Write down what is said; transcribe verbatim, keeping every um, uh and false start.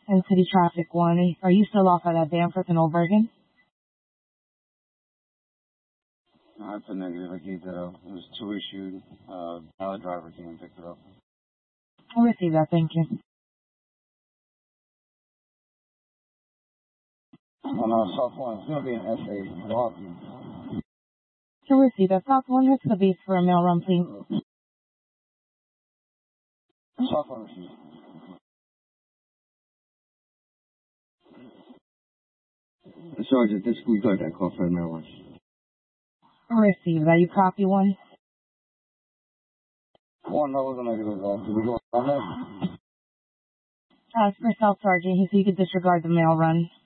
and City Traffic one. Are you still off at that Danforth and Old Bergen? No, that's a negative. I gave that up. It was two issued. Uh, valid driver came and picked it up. I'll receive that, thank you. Oh no, soft one. It's gonna be an S A. Walking. I'll receive that. South one, what's the base for a mail run, please? Soft one receipt. Sergeant, this we got that call for the mail rush. I'll receive that. You copy one? One, that was a negative. Uh, did we go on that? Uh, for South Sergeant, he said you could disregard the mail run.